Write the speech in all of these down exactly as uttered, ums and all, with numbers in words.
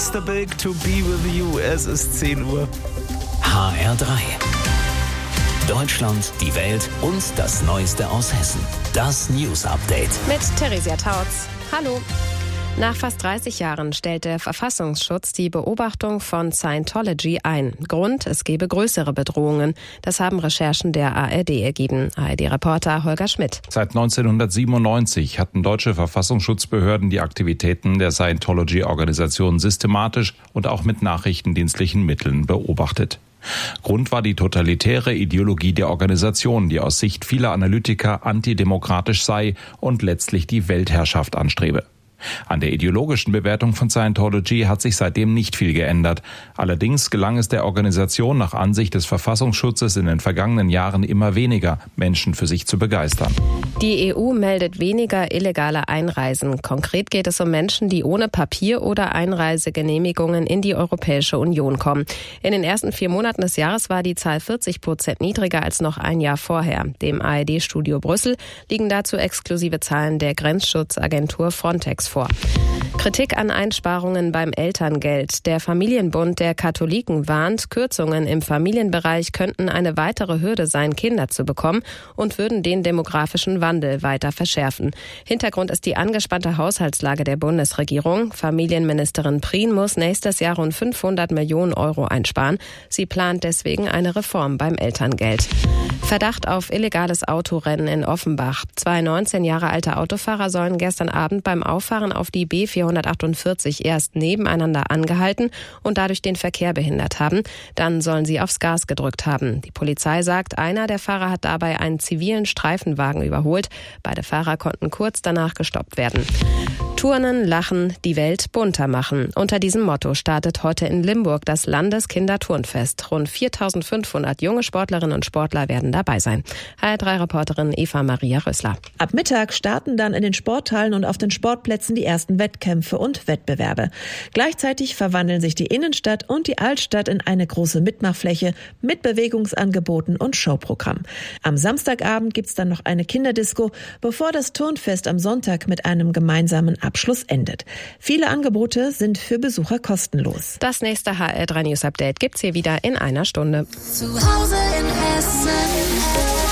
Mister Big to be with you. Es ist zehn Uhr. H R drei. Deutschland, die Welt und das Neueste aus Hessen. Das News Update. Mit Theresia Tautz. Hallo. Nach fast dreißig Jahren stellt der Verfassungsschutz die Beobachtung von Scientology ein. Grund, es gebe größere Bedrohungen. Das haben Recherchen der A R D ergeben. A R D-Reporter Holger Schmidt. Seit neunzehnhundertsiebenundneunzig hatten deutsche Verfassungsschutzbehörden die Aktivitäten der Scientology-Organisation systematisch und auch mit nachrichtendienstlichen Mitteln beobachtet. Grund war die totalitäre Ideologie der Organisation, die aus Sicht vieler Analytiker antidemokratisch sei und letztlich die Weltherrschaft anstrebe. An der ideologischen Bewertung von Scientology hat sich seitdem nicht viel geändert. Allerdings gelang es der Organisation nach Ansicht des Verfassungsschutzes in den vergangenen Jahren immer weniger, Menschen für sich zu begeistern. Die E U meldet weniger illegale Einreisen. Konkret geht es um Menschen, die ohne Papier- oder Einreisegenehmigungen in die Europäische Union kommen. In den ersten vier Monaten des Jahres war die Zahl vierzig Prozent niedriger als noch ein Jahr vorher. Dem A R D-Studio Brüssel liegen dazu exklusive Zahlen der Grenzschutzagentur Frontex vor. Kritik an Einsparungen beim Elterngeld. Der Familienbund der Katholiken warnt, Kürzungen im Familienbereich könnten eine weitere Hürde sein, Kinder zu bekommen und würden den demografischen Wandel weiter verschärfen. Hintergrund ist die angespannte Haushaltslage der Bundesregierung. Familienministerin Prien muss nächstes Jahr rund fünfhundert Millionen Euro einsparen. Sie plant deswegen eine Reform beim Elterngeld. Verdacht auf illegales Autorennen in Offenbach. Zwei neunzehn Jahre alte Autofahrer sollen gestern Abend beim Auffahren auf die B vierhundertachtundvierzig erst nebeneinander angehalten und dadurch den Verkehr behindert haben. Dann sollen sie aufs Gas gedrückt haben. Die Polizei sagt, einer der Fahrer hat dabei einen zivilen Streifenwagen überholt. Beide Fahrer konnten kurz danach gestoppt werden. Turnen, Lachen, die Welt bunter machen. Unter diesem Motto startet heute in Limburg das Landeskinderturnfest. Rund viertausendfünfhundert junge Sportlerinnen und Sportler werden dabei sein. H R drei-Reporterin Eva Maria Rössler. Ab Mittag starten dann in den Sporthallen und auf den Sportplätzen die ersten Wettkämpfe und Wettbewerbe. Gleichzeitig verwandeln sich die Innenstadt und die Altstadt in eine große Mitmachfläche mit Bewegungsangeboten und Showprogramm. Am Samstagabend gibt's dann noch eine Kinderdisco, bevor das Turnfest am Sonntag mit einem gemeinsamen Abschluss endet. Viele Angebote sind für Besucher kostenlos. Das nächste H R drei News Update gibt's hier wieder in einer Stunde. Zu Hause in Hessen.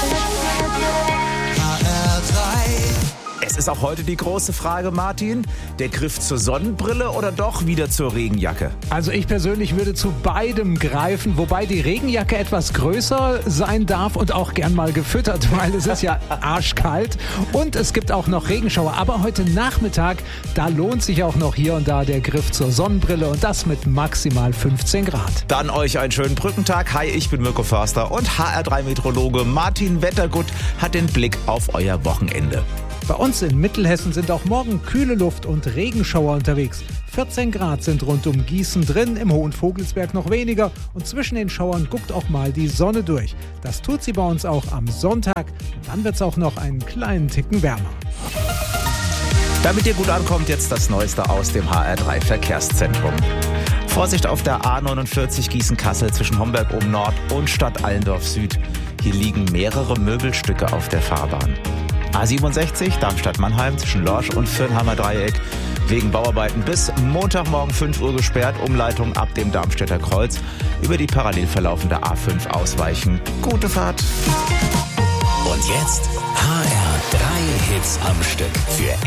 H R drei. Es ist auch heute die große Frage, Martin, der Griff zur Sonnenbrille oder doch wieder zur Regenjacke? Also ich persönlich würde zu beidem greifen, wobei die Regenjacke etwas größer sein darf und auch gern mal gefüttert, weil es ist ja arschkalt und es gibt auch noch Regenschauer. Aber heute Nachmittag, da lohnt sich auch noch hier und da der Griff zur Sonnenbrille und das mit maximal fünfzehn Grad. Dann euch einen schönen Brückentag. Hi, ich bin Mirko Förster und H R drei Meteorologe Martin Wettergut hat den Blick auf euer Wochenende. Bei uns in Mittelhessen sind auch morgen kühle Luft und Regenschauer unterwegs. vierzehn Grad sind rund um Gießen drin, im Hohen Vogelsberg noch weniger und zwischen den Schauern guckt auch mal die Sonne durch. Das tut sie bei uns auch am Sonntag und dann wird es auch noch einen kleinen Ticken wärmer. Damit ihr gut ankommt, jetzt das Neueste aus dem H R drei Verkehrszentrum. Vorsicht auf der A neunundvierzig Gießen-Kassel zwischen Homberg oben Nord und Stadt Allendorf Süd. Hier liegen mehrere Möbelstücke auf der Fahrbahn. A siebenundsechzig Darmstadt-Mannheim zwischen Lorsch und Firnheimer Dreieck wegen Bauarbeiten bis Montagmorgen fünf Uhr gesperrt. Umleitung ab dem Darmstädter Kreuz über die parallel verlaufende A fünf ausweichen. Gute Fahrt! Und jetzt H R drei Hits am Stück für